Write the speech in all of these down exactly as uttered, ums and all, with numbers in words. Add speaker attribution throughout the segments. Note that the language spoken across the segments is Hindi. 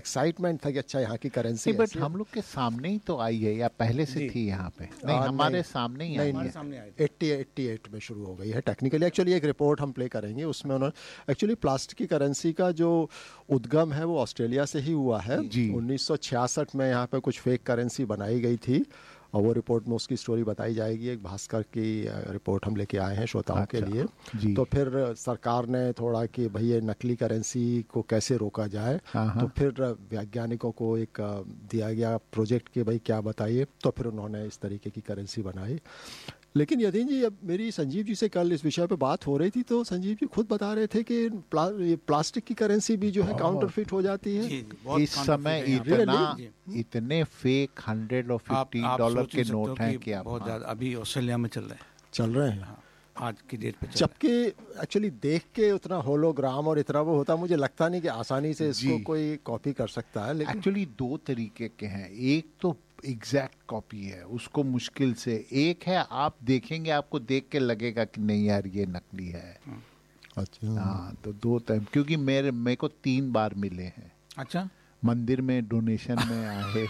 Speaker 1: एक्साइटमेंट था कि अच्छा यहाँ की करेंसी।
Speaker 2: बट हम लोग के सामने ही तो आई है या पहले से थी यहाँ पे? नहीं,
Speaker 1: आ,
Speaker 2: हमारे
Speaker 1: नहीं,
Speaker 2: सामने ही
Speaker 1: नहीं,
Speaker 2: आई
Speaker 1: नहीं, है। एट्टी एट्टी एट में शुरू हो गई है टेक्निकली। एक्चुअली एक रिपोर्ट हम प्ले करेंगे, उसमें उन्होंने एक्चुअली प्लास्टिक की करेंसी का जो उद्गम है वो ऑस्ट्रेलिया से ही हुआ है। उन्नीस सौ छियासठ में यहाँ पे कुछ फेक करेंसी बनाई गई थी और वो रिपोर्ट में उसकी स्टोरी बताई जाएगी। एक भास्कर की रिपोर्ट हम लेके आए हैं श्रोताओं
Speaker 2: अच्छा,
Speaker 1: के लिए। तो फिर सरकार ने थोड़ा कि भाई ये नकली करेंसी को कैसे रोका जाए, तो फिर वैज्ञानिकों को एक दिया गया प्रोजेक्ट कि भाई क्या बताइए, तो फिर उन्होंने इस तरीके की करेंसी बनाई। लेकिन यदीन जी, अब मेरी संजीव जी से कल इस विषय पे बात हो रही थी, तो संजीव जी खुद बता रहे थे कि प्ला, ये प्लास्टिक की करेंसी भी जो है काउंटरफिट हो जाती है।
Speaker 2: जी, जी, इस समय इतना इतने फेक हंड्रेड और फिफ्टी डॉलर के नोट हैं कि आप
Speaker 3: बहुत ज्यादा अभी ऑस्ट्रेलिया में चल रहे हैं
Speaker 1: चल रहे हैं
Speaker 3: हाँ, आज की डेट पे।
Speaker 1: जबकि एक्चुअली देख के उतना होलोग्राम और इतना वो होता, मुझे लगता नहीं कि आसानी से इसको कोई कॉपी कर सकता है। लेकिन
Speaker 2: एक्चुअली दो तरीके के हैं, एक तो एग्जैक्ट कॉपी है, उसको मुश्किल से, एक है आप देखेंगे आपको देख के लगेगा कि नहीं यार ये नकली है।
Speaker 1: अच्छा
Speaker 2: हाँ, तो दो टाइम, क्योंकि मेरे मेरे को तीन बार मिले हैं।
Speaker 3: अच्छा,
Speaker 2: मंदिर में डोनेशन में आए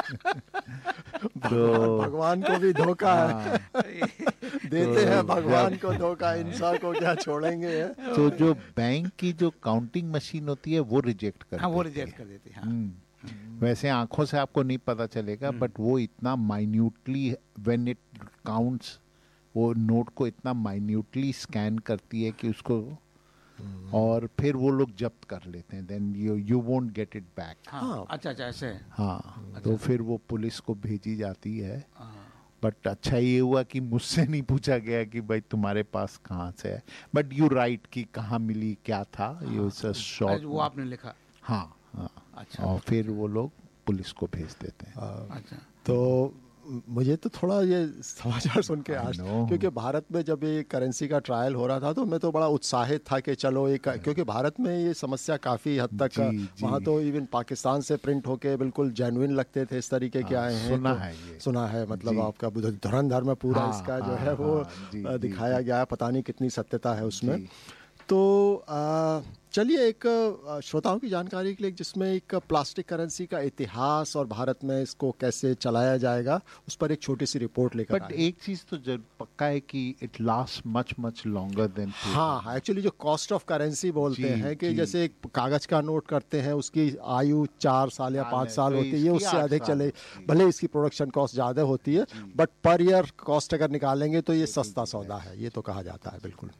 Speaker 2: तो
Speaker 1: भगवान को भी धोखा है देते हैं भगवान को धोखा, इंसान को क्या छोड़ेंगे।
Speaker 2: तो जो बैंक की जो काउंटिंग मशीन होती है वो रिजेक्ट कर
Speaker 3: हाँ, वो रिजेक्ट कर देती है हाँ।
Speaker 2: वैसे आंखों से आपको नहीं पता चलेगा, बट वो इतना माइन्यूटली व्हेन इट काउंट्स, वो नोट को इतना माइन्यूटली स्कैन करती है कि उसको, और फिर वो लोग जब्त कर लेते हैं, then you you won't get it back.
Speaker 3: हाँ, अच्छा अच्छा ऐसे
Speaker 2: हाँ, तो फिर वो पुलिस को भेजी जाती है। बट अच्छा ये हुआ कि मुझसे नहीं पूछा गया कि भाई तुम्हारे पास कहाँ से है, बट यू राइट कि कहाँ मिली क्या था, ये शॉर्ट
Speaker 3: वो आपने लिखा।
Speaker 2: हाँ हाँ, अच्छा, और फिर वो लोग पुलिस को भेज देते हैं।
Speaker 3: अच्छा,
Speaker 1: तो मुझे तो थोड़ा ये समाचार सुन के आज, क्योंकि भारत में जब ये करेंसी का ट्रायल हो रहा था तो मैं तो बड़ा उत्साहित था कि चलो एक, क्योंकि भारत में ये समस्या काफ़ी हद तक, वहाँ तो इवन पाकिस्तान से प्रिंट होके बिल्कुल जेन्युइन लगते थे, इस तरीके के आए हैं।
Speaker 2: सुना है ये,
Speaker 1: सुना है, मतलब आपका धुरंधर में पूरा हाँ, इसका जो है वो हाँ, दिखाया गया है, पता नहीं कितनी सत्यता है उसमें। तो चलिए एक श्रोताओं की जानकारी के लिए, जिसमें एक प्लास्टिक करेंसी का इतिहास और भारत में इसको कैसे चलाया जाएगा उस पर एक छोटी सी रिपोर्ट लेकर।
Speaker 2: बट एक चीज तो जरूर पक्का है कि it last much much longer than.
Speaker 1: हाँ हाँ, एक्चुअली जो कॉस्ट ऑफ करेंसी बोलते हैं कि जैसे एक कागज का नोट करते हैं उसकी आयु चार साल या पाँच साल होती है, ये उससे अधिक चले, भले इसकी प्रोडक्शन कॉस्ट ज़्यादा होती है, बट पर ईयर कॉस्ट अगर निकालेंगे तो ये सस्ता सौदा है, ये तो कहा जाता है। बिल्कुल।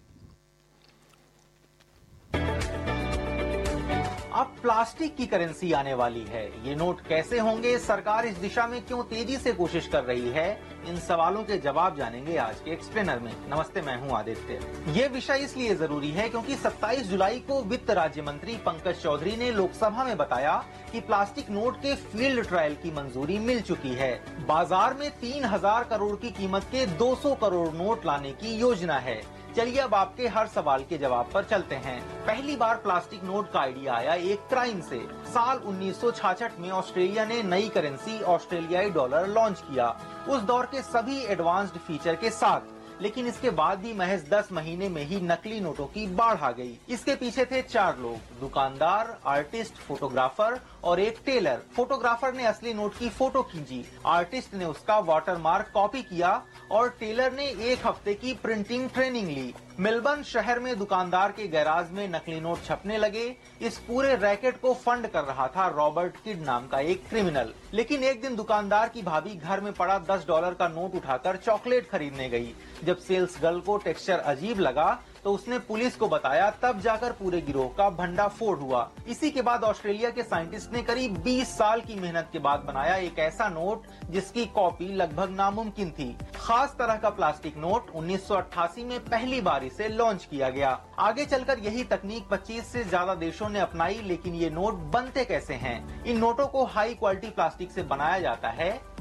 Speaker 4: अब प्लास्टिक की करेंसी आने वाली है, ये नोट कैसे होंगे, सरकार इस दिशा में क्यों तेजी से कोशिश कर रही है, इन सवालों के जवाब जानेंगे आज के एक्सप्लेनर में। नमस्ते, मैं हूं आदित्य। ये विषय इसलिए जरूरी है क्योंकि सत्ताईस जुलाई को वित्त राज्य मंत्री पंकज चौधरी ने लोकसभा में बताया कि प्लास्टिक नोट के फील्ड ट्रायल की मंजूरी मिल चुकी है। बाजार में तीन हजार करोड़ की कीमत के दो सौ करोड़ नोट लाने की योजना है। चलिए अब आपके हर सवाल के जवाब पर चलते हैं। पहली बार प्लास्टिक नोट का आइडिया आया एक क्राइम से। साल उन्नीस सौ छियासठ में ऑस्ट्रेलिया ने नई करेंसी ऑस्ट्रेलियाई डॉलर लॉन्च किया, उस दौर के सभी एडवांस्ड फीचर के साथ। लेकिन इसके बाद भी महज दस महीने में ही नकली नोटों की बाढ़ आ गई। इसके पीछे थे चार लोग, दुकानदार, आर्टिस्ट, फोटोग्राफर और एक टेलर। फोटोग्राफर ने असली नोट की फोटो खींची, आर्टिस्ट ने उसका वाटरमार्क कॉपी किया और टेलर ने एक हफ्ते की प्रिंटिंग ट्रेनिंग ली। मेलबर्न शहर में दुकानदार के गैराज में नकली नोट छपने लगे। इस पूरे रैकेट को फंड कर रहा था रॉबर्ट किड नाम का एक क्रिमिनल। लेकिन एक दिन दुकानदार की भाभी घर में पड़ा दस डॉलर का नोट उठाकर चॉकलेट खरीदने गई। जब सेल्स गर्ल को टेक्सचर अजीब लगा तो उसने पुलिस को बताया, तब जाकर पूरे गिरोह का भंडाफोड़ हुआ। इसी के बाद ऑस्ट्रेलिया के साइंटिस्ट ने करीब बीस साल की मेहनत के बाद बनाया एक ऐसा नोट जिसकी कॉपी लगभग नामुमकिन थी। खास तरह का प्लास्टिक नोट उन्नीस सौ अट्ठासी में पहली बार इसे लॉन्च किया गया। आगे चलकर यही तकनीक पच्चीस से ज्यादा देशों ने अपनाई। लेकिन ये नोट बनते कैसे हैं? इन नोटों को हाई क्वालिटी प्लास्टिक से बनाया जाता है।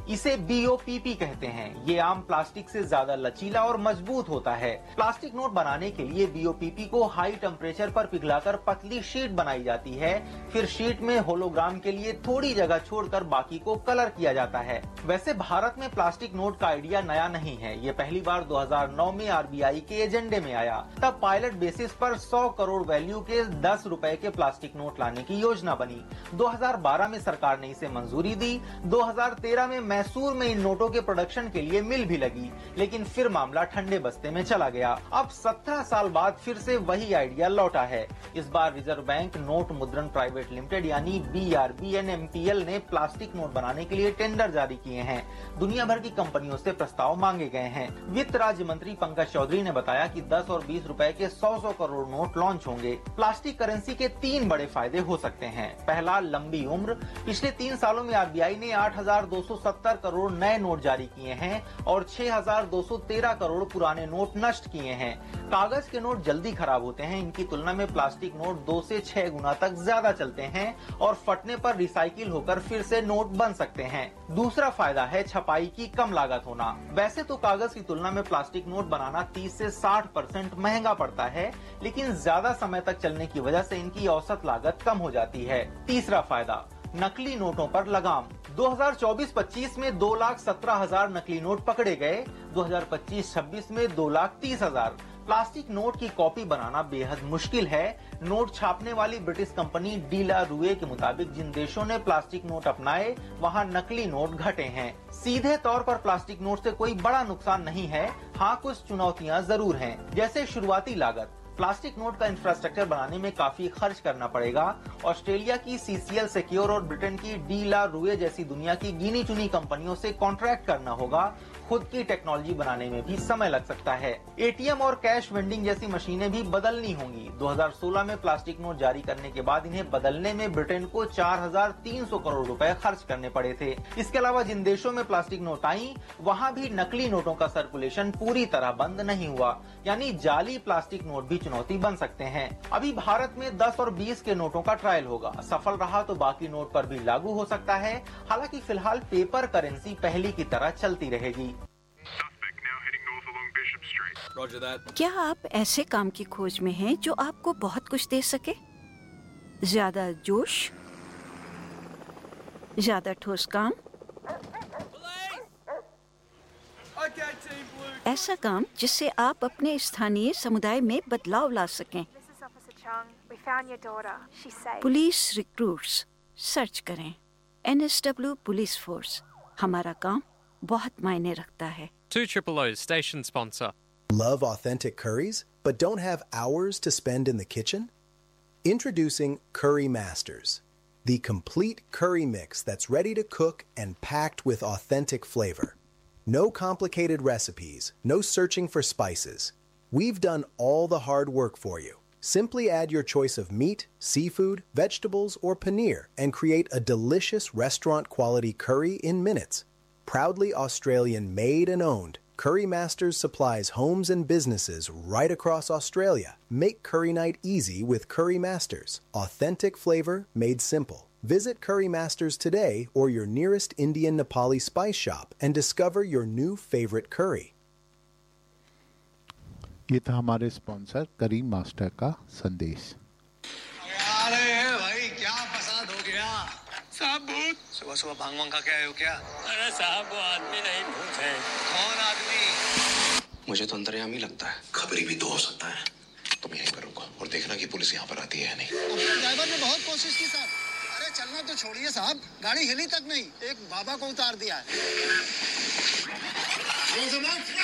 Speaker 4: इसे बी ओ पी पी कहते हैं। ये आम प्लास्टिक से ज्यादा लचीला और मजबूत होता है। प्लास्टिक नोट बनाने के लिए बी ओ पी पी को हाई टेम्परेचर पर पिघलाकर पतली शीट बनाई जाती है। फिर शीट में होलोग्राम के लिए थोड़ी जगह छोड़कर बाकी को कलर किया जाता है। वैसे भारत में प्लास्टिक नोट का आइडिया नया नहीं है। ये पहली बार दो हज़ार नौ में आर बी आई के एजेंडे में आया। तब पायलट बेसिस पर सौ करोड़ वैल्यू के दस रुपए के प्लास्टिक नोट लाने की योजना बनी। दो हज़ार बारह में सरकार ने इसे मंजूरी दी। दो हज़ार तेरह में मैसूर में इन नोटों के प्रोडक्शन के लिए मिल भी लगी, लेकिन फिर मामला ठंडे बस्ते में चला गया। अब सत्रह साल बाद फिर से वही आइडिया लौटा है। इस बार रिजर्व बैंक नोट मुद्रण प्राइवेट लिमिटेड यानी B R B N M P L ने प्लास्टिक नोट बनाने के लिए टेंडर जारी किए हैं। दुनिया भर की कंपनियों से प्रस्ताव मांगे गए हैं। वित्त राज्य मंत्री पंकज चौधरी ने बताया कि दस और बीस रुपए के सौ सौ करोड़ नोट लॉन्च होंगे। प्लास्टिक करेंसी के तीन बड़े फायदे हो सकते हैं। पहला, लंबी उम्र। पिछले तीन सालों में आर बी आई ने आठ हज़ार दो सौ सत्तर करोड़ नए नोट जारी किए हैं और छह हज़ार दो सौ तेरह करोड़ पुराने नोट नष्ट किए हैं। कागज के नोट जल्दी खराब होते हैं। इनकी तुलना में प्लास्टिक नोट दो से छह गुना तक ज्यादा चलते हैं और फटने पर रिसाइकिल होकर फिर से नोट बन सकते हैं। दूसरा फायदा है छपाई की कम लागत होना। वैसे तो कागज की तुलना में प्लास्टिक नोट बनाना तीस से साठ परसेंट महंगा पड़ता है, लेकिन ज्यादा समय तक चलने की वजह से इनकी औसत लागत कम हो जाती है। तीसरा फायदा, नकली नोटों पर लगाम। दो हज़ार चौबीस पच्चीस में दो लाख सत्रह हजार नकली नोट पकड़े गए। दो हज़ार पच्चीस छब्बीस में दो लाख तीस हजार। प्लास्टिक नोट की कॉपी बनाना बेहद मुश्किल है। नोट छापने वाली ब्रिटिश कंपनी डी ला रूए के मुताबिक जिन देशों ने प्लास्टिक नोट अपनाए वहां नकली नोट घटे हैं। सीधे तौर पर प्लास्टिक नोट से कोई बड़ा नुकसान नहीं है। हाँ, कुछ चुनौतियां जरूर हैं, जैसे शुरुआती लागत। प्लास्टिक नोट का इंफ्रास्ट्रक्चर बनाने में काफी खर्च करना पड़ेगा। ऑस्ट्रेलिया की सी सी एल सिक्योर और ब्रिटेन की डी ला रूए जैसी दुनिया की गिनी चुनी कंपनियों से कॉन्ट्रैक्ट करना होगा। खुद की टेक्नोलॉजी बनाने में भी समय लग सकता है। ए टी एम और कैश वेंडिंग जैसी मशीनें भी बदलनी होंगी। दो हज़ार सोलह में प्लास्टिक नोट जारी करने के बाद इन्हें बदलने में ब्रिटेन को चार हज़ार तीन सौ करोड़ रुपए खर्च करने पड़े थे। इसके अलावा जिन देशों में प्लास्टिक नोट आई वहां भी नकली नोटों का सर्कुलेशन पूरी तरह बंद नहीं हुआ, यानी जाली प्लास्टिक नोट भी चुनौती बन सकते हैं। अभी भारत में दस और बीस के नोटों का ट्रायल होगा। सफल रहा तो बाकी नोट पर भी लागू हो सकता है। हालांकि फिलहाल पेपर करेंसी पहले की तरह चलती रहेगी।
Speaker 5: क्या आप ऐसे काम की खोज में हैं जो आपको बहुत कुछ दे सके? ज्यादा जोश, ज्यादा ठोस काम, ऐसा काम जिससे आप अपने स्थानीय समुदाय में बदलाव ला सकें। पुलिस रिक्रूट्स सर्च करें। N S W police force. हमारा काम बहुत मायने रखता है।
Speaker 6: two triple O station sponsor.
Speaker 7: Love authentic curries, but don't have hours to spend in the kitchen? Introducing Curry Masters, the complete curry mix that's ready to cook and packed with authentic flavor. No complicated recipes, no searching for spices. We've done all the hard work for you. Simply add your choice of meat, seafood, vegetables, or paneer and create a delicious restaurant-quality curry in minutes. Proudly Australian made and owned, Curry Masters supplies homes and businesses right across Australia. Make curry night easy with Curry Masters. Authentic flavor made simple. Visit Curry Masters today or your nearest Indian Nepali spice shop and discover your new favorite curry.
Speaker 2: ये था हमारे स्पॉन्सर करी मास्टर का संदेश।
Speaker 8: अरे भाई क्या फसाद हो गया? साहब भूत। सुबह सुबह भांग वांग खा के आए हो क्या? अरे साहब वो आदमी नहीं भूत है। कौन आदमी?
Speaker 9: मुझे तो अंतर्यामी लगता है। खबरी भी तो हो सकता है। तुम यहीं पर रुको और देखना कि पुलिस यहाँ पर आती है या नहीं।
Speaker 8: ड्राइवर ने बहुत कोशिश की साहब। अरे चलना तो छोड़िए साहब, गाड़ी हिली तक नहीं। एक बाबा को उतार दिया है।